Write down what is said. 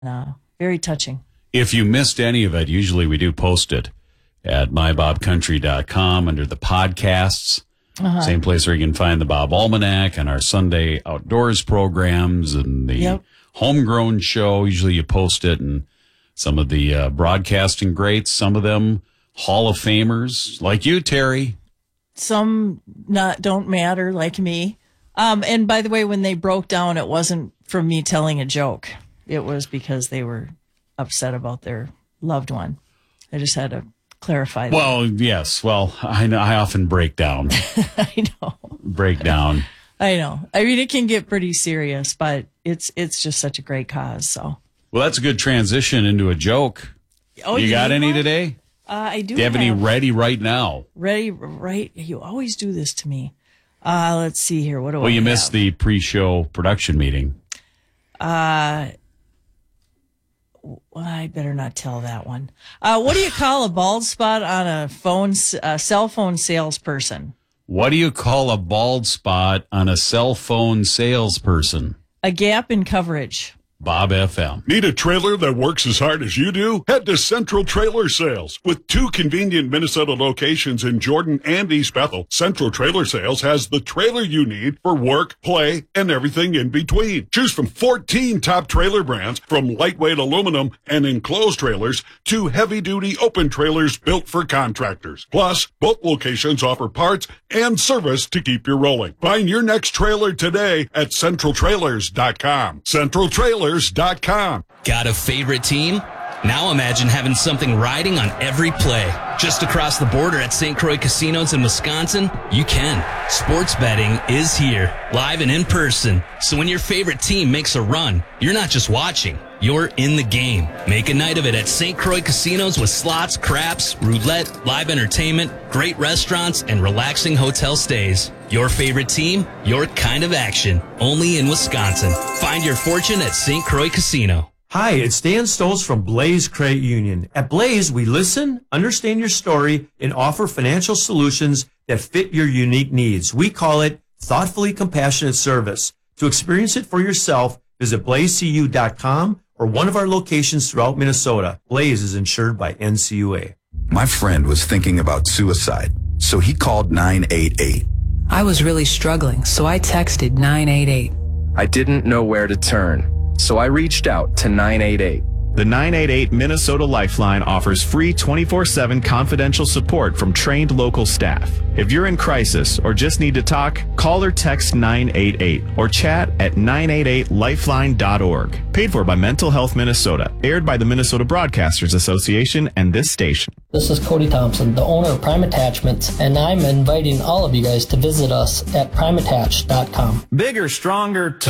Very touching. If you missed any of it, usually we do post it at mybobcountry.com under the podcasts. Same place where you can find the Bob Almanac and our Sunday outdoors programs and the homegrown show. Usually you post it, and some of the broadcasting greats, some of them Hall of Famers like you, Terry. Some don't matter, like me. And by the way, when they broke down, it wasn't from me telling a joke. It was because they were upset about their loved one. I just had to clarify that. Well, yes. Well, I know I often break down. I know. Break down. I know. I mean, it can get pretty serious, but it's just such a great cause. So. Well, that's a good transition into a joke. Oh, you got any today? I do. Do you have any ready right now? Ready, right? You always do this to me. Let's see here. What do I have? Well, you missed the pre-show production meeting. Well, I better not tell that one. What do you call a bald spot on a cell phone salesperson? What do you call a bald spot on a cell phone salesperson? A gap in coverage. Bob FM. Need a trailer that works as hard as you do? Head to Central Trailer Sales. With 2 convenient Minnesota locations in Jordan and East Bethel, Central Trailer Sales has the trailer you need for work, play, and everything in between. Choose from 14 top trailer brands, from lightweight aluminum and enclosed trailers to heavy-duty open trailers built for contractors. Plus, both locations offer parts and service to keep you rolling. Find your next trailer today at CentralTrailers.com. CentralTrailers.com. Got a favorite team? Now imagine having something riding on every play. Just across the border at St. Croix Casinos in Wisconsin, you can. Sports betting is here, live and in person. So when your favorite team makes a run, you're not just watching, you're in the game. Make a night of it at St. Croix Casinos with slots, craps, roulette, live entertainment, great restaurants, and relaxing hotel stays. Your favorite team, your kind of action. Only in Wisconsin. Find your fortune at St. Croix Casino. Hi, it's Dan Stoltz from Blaze Credit Union. At Blaze, we listen, understand your story, and offer financial solutions that fit your unique needs. We call it thoughtfully compassionate service. To experience it for yourself, visit blazecu.com or one of our locations throughout Minnesota. Blaze is insured by NCUA. My friend was thinking about suicide, so he called 988. I was really struggling, so I texted 988. I didn't know where to turn, so I reached out to 988. The 988 Minnesota Lifeline offers free 24/7 confidential support from trained local staff. If you're in crisis or just need to talk, call or text 988 or chat at 988lifeline.org. Paid for by Mental Health Minnesota. Aired by the Minnesota Broadcasters Association and this station. This is Cody Thompson, the owner of Prime Attachments, and I'm inviting all of you guys to visit us at primeattach.com. Bigger, stronger,